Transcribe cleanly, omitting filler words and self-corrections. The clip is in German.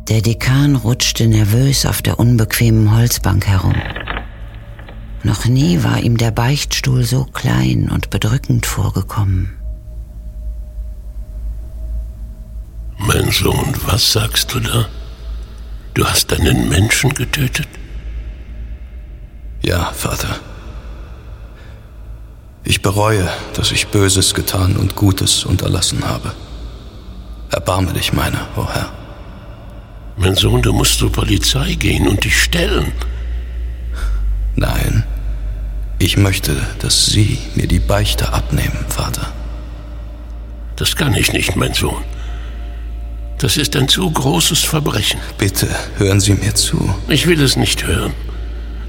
Der Dekan rutschte nervös auf der unbequemen Holzbank herum. Noch nie war ihm der Beichtstuhl so klein und bedrückend vorgekommen. Mein Sohn, was sagst du da? Du hast einen Menschen getötet? Ja, Vater. Ich bereue, dass ich Böses getan und Gutes unterlassen habe. Erbarme dich meiner, o Herr. Mein Sohn, du musst zur Polizei gehen und dich stellen. Nein, ich möchte, dass Sie mir die Beichte abnehmen, Vater. Das kann ich nicht, mein Sohn. Das ist ein zu großes Verbrechen. Bitte, hören Sie mir zu. Ich will es nicht hören.